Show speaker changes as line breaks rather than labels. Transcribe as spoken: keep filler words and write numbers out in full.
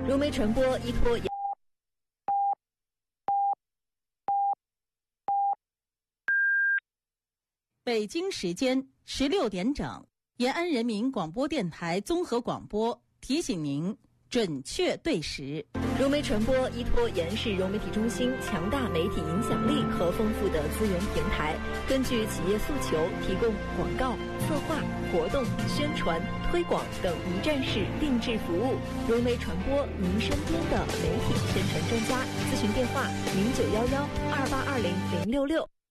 融媒传播依托。
北京时间十六点整，延安人民广播电台综合广播提醒您准确对时。
融媒传播依托延安市融媒体中心强大媒体影响力和丰富的资源平台，根据企业诉求，提供广告、策划、活动、宣传、推广等一站式定制服务。融媒传播，您身边的媒体宣传专家。咨询电话：零九幺幺二八二零零六六。